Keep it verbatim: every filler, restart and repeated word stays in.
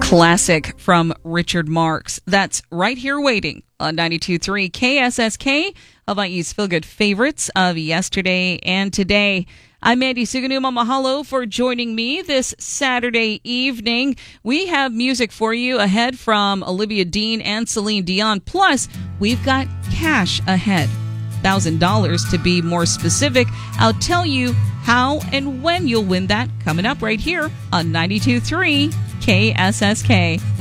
classic from Richard Marx. That's right here waiting on ninety-two point three K S S K, Hawaii's feel-good favorites of yesterday and today. I'm Mandy Suganuma. Mahalo for joining me this Saturday evening. We have music for you ahead from Olivia Dean and Celine Dion. Plus, we've got cash ahead. one thousand dollars to be more specific. I'll tell you how and when you'll win that coming up right here on ninety-two point three K S S K.